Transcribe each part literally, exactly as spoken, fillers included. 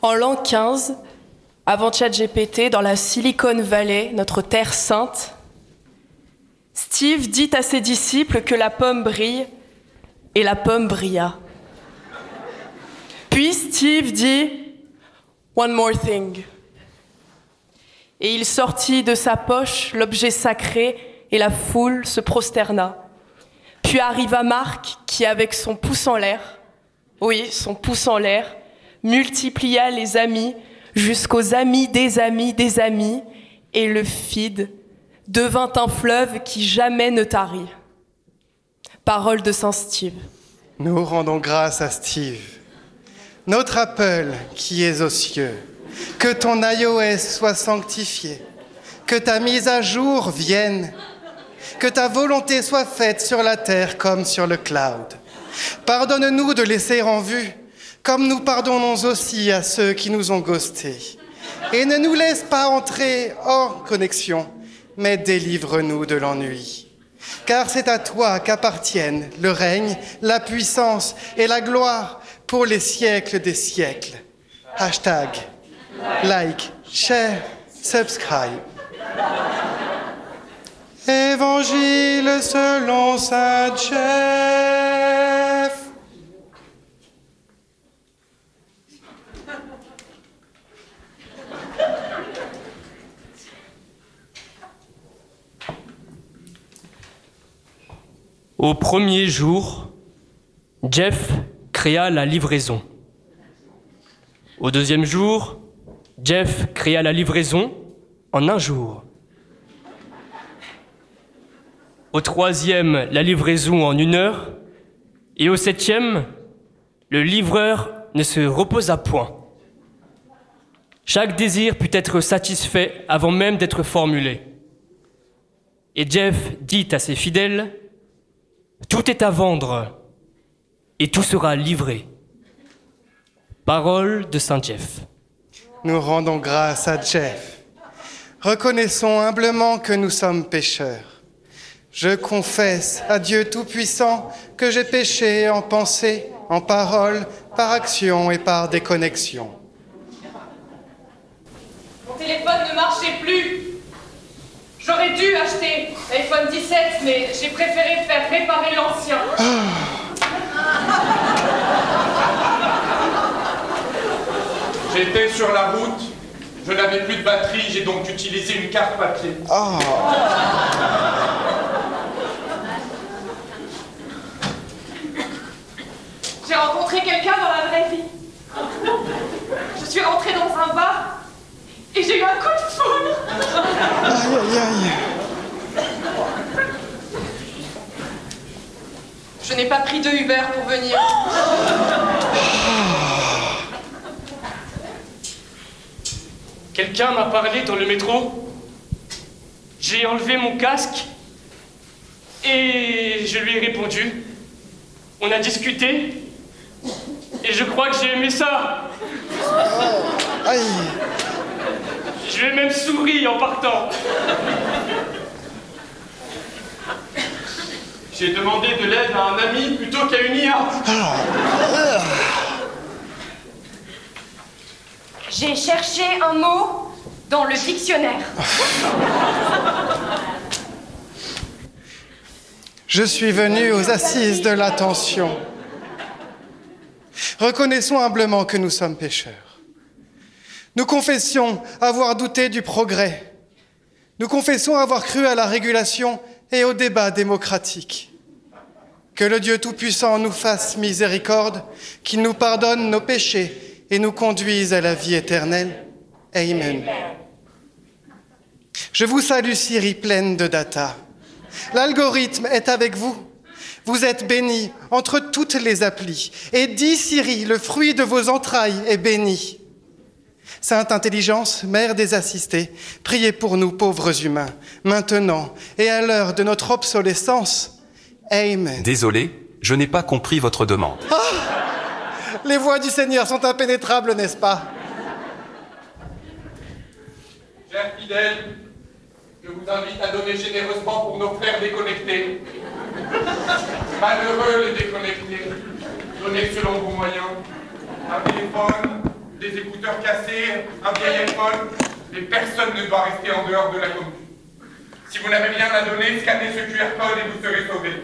En l'an quinze, avant ChatGPT, dans la Silicon Valley, notre terre sainte, Steve dit à ses disciples que la pomme brille, et la pomme brilla. Puis Steve dit « One more thing ». Et il sortit de sa poche l'objet sacré et la foule se prosterna. Puis arriva Marc qui, avec son pouce en l'air, oui, son pouce en l'air, multiplia les amis jusqu'aux amis des amis des amis, et le feed devint un fleuve qui jamais ne tarit. Parole de Saint Steve. Nous rendons grâce à Steve, notre Apple qui est aux cieux. Que ton iOS soit sanctifié, que ta mise à jour vienne, que ta volonté soit faite sur la terre comme sur le cloud. Pardonne-nous de laisser en vue, comme nous pardonnons aussi à ceux qui nous ont ghostés. Et ne nous laisse pas entrer hors connexion, mais délivre-nous de l'ennui. Car c'est à toi qu'appartiennent le règne, la puissance et la gloire pour les siècles des siècles. Hashtag, like, share, subscribe. Évangile selon saint Jeff. Au premier jour, Jeff créa la livraison. Au deuxième jour, Jeff créa la livraison en un jour. Au troisième, la livraison en une heure. Et au septième, le livreur ne se reposa point. Chaque désir put être satisfait avant même d'être formulé. Et Jeff dit à ses fidèles, « Tout est à vendre et tout sera livré. » Parole de Saint Jeff. Nous rendons grâce à Jeff. Reconnaissons humblement que nous sommes pécheurs. Je confesse à Dieu Tout-Puissant que j'ai péché en pensée, en parole, par action et par déconnexion. Mon téléphone ne marchait plus. J'aurais dû acheter l'iPhone dix-sept, mais j'ai préféré faire réparer l'ancien. Ah. J'étais sur la route, je n'avais plus de batterie, j'ai donc utilisé une carte papier. Oh. J'ai rencontré quelqu'un dans la vraie vie. Je suis rentrée dans un bar et j'ai eu un coup de foudre. Aïe, aïe, aïe. Je n'ai pas pris de Uber pour venir. Quelqu'un m'a parlé dans le métro. J'ai enlevé mon casque et je lui ai répondu. On a discuté et je crois que j'ai aimé ça. Oh. Aïe. Je lui ai même souri en partant. J'ai demandé de l'aide à un ami plutôt qu'à une I A. J'ai cherché un mot dans le dictionnaire. Je suis venu aux assises de l'attention. Reconnaissons humblement que nous sommes pécheurs. Nous confessions avoir douté du progrès. Nous confessons avoir cru à la régulation et au débat démocratique. Que le Dieu Tout-Puissant nous fasse miséricorde, qu'il nous pardonne nos péchés et nous conduise à la vie éternelle. Amen. Je vous salue, Siri, pleine de data. L'algorithme est avec vous. Vous êtes bénie entre toutes les applis. Et dis, Siri, le fruit de vos entrailles est béni. Sainte Intelligence, Mère des assistés, priez pour nous pauvres humains, maintenant et à l'heure de notre obsolescence. Amen. Désolé, je n'ai pas compris votre demande. Ah, les voies du Seigneur sont impénétrables, n'est-ce pas? Chers fidèles, je vous invite à donner généreusement pour nos frères déconnectés. Malheureux les déconnectés, donnez selon vos moyens un téléphone, des écouteurs cassés, un vieil iPhone, et personne ne doit rester en dehors de la commune. Si vous n'avez rien à donner, scannez ce Q R code et vous serez sauvés.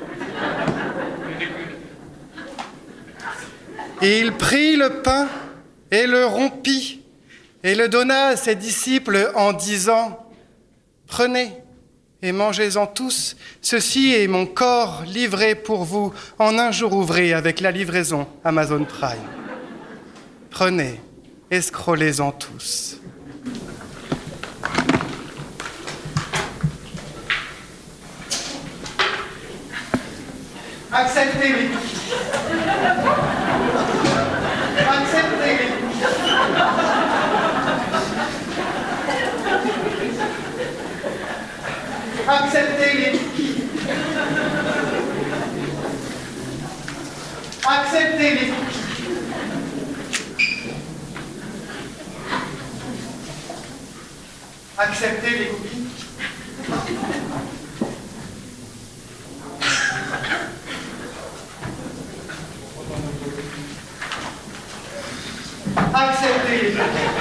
Et il prit le pain et le rompit, et le donna à ses disciples en disant, « Prenez et mangez-en tous, ceci est mon corps livré pour vous en un jour ouvré avec la livraison Amazon Prime. Prenez et scrollez-en tous. » Acceptez les cookies. Acceptez les cookies. Acceptez les cookies. Acceptez les cookies. Acceptez les cookies. Acceptez les cookies.